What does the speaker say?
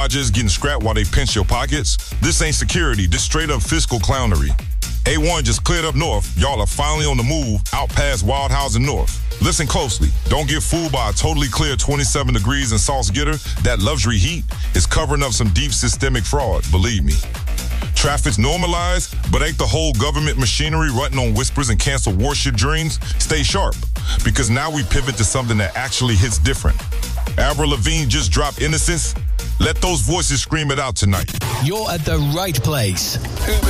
Just getting scrapped while they pinch your pockets. This ain't security, this straight up fiscal clownery. A1 just cleared up north. Y'all are finally on the move, out past Wildhausen North. Listen closely. Don't get fooled by a totally clear 27 degrees in Salzgitter. That luxury heat is covering up some deep systemic fraud, believe me. Traffic's normalized, but ain't the whole government machinery running on whispers and canceled warship dreams? Stay sharp, because now we pivot to something that actually hits different. Avril Lavigne just dropped Innocence. Let those voices scream it out tonight. You're at the right place.